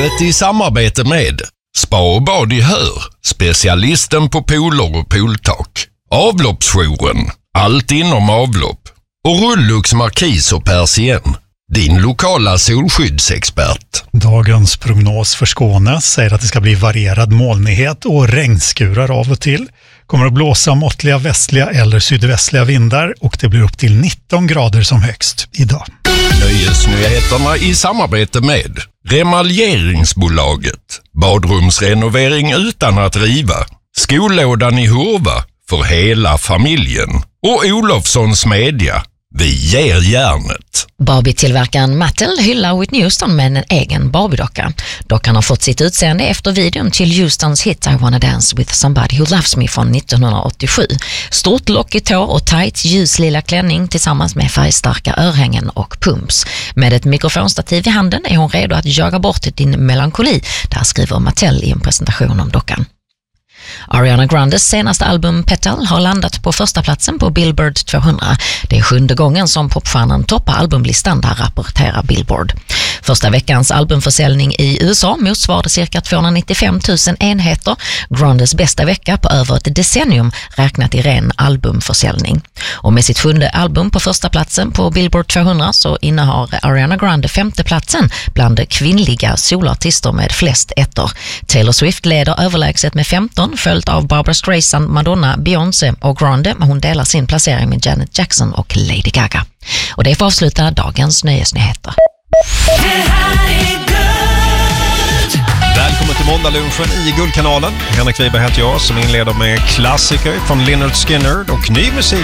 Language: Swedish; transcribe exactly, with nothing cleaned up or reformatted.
Programmet i samarbete med Spa och bad i Hör, specialisten på pooler och pooltak. Avloppsjouren, allt inom avlopp. Och Rullux Markis och Persien, din lokala solskyddsexpert. Dagens prognos för Skåne säger att det ska bli varierad molnighet och regnskurar av och till. Kommer att blåsa måttliga västliga eller sydvästliga vindar och det blir upp till nitton grader som högst idag. Nöjesnyheterna i samarbete med Remaljeringsbolaget. Badrumsrenovering utan att riva. Skollådan i Hurva för hela familjen. Och Olofssons Media. Vi ger järnet. Barbie-tillverkaren Mattel hyllar Whitney Houston med en egen Barbie-docka. Dockan har fått sitt utseende efter videon till Houstons hit I Wanna Dance With Somebody Who Loves Me från nittonhundraåttiosju. Stort lock i tå och tight ljuslila klänning tillsammans med färgstarka örhängen och pumps. Med ett mikrofonstativ i handen är hon redo att jaga bort din melankoli. Där skriver Mattel i en presentation om dockan. Ariana Grandes senaste album Petal har landat på första platsen på Billboard tvåhundra. Det är sjunde gången som popstjärnan toppar albumlistan, där rapporterar Billboard. Första veckans albumförsäljning i U S A motsvarade cirka tvåhundranittiofem tusen enheter. Grandes bästa vecka på över ett decennium räknat i ren albumförsäljning. Och med sitt sjunde album på första platsen på Billboard tvåhundra så innehar Ariana Grande femte platsen bland kvinnliga solartister med flest ettor. Taylor Swift leder överlägset med femton, följt av Barbra Streisand, Madonna, Beyoncé och Grande, men hon delar sin placering med Janet Jackson och Lady Gaga. Och det får avsluta dagens nöjesnyheter. Välkommen till måndagslunchen i Guldkanalen. Henrik Wiberg heter jag som inleder med klassiker från Lynyrd Skynyrd och ny musik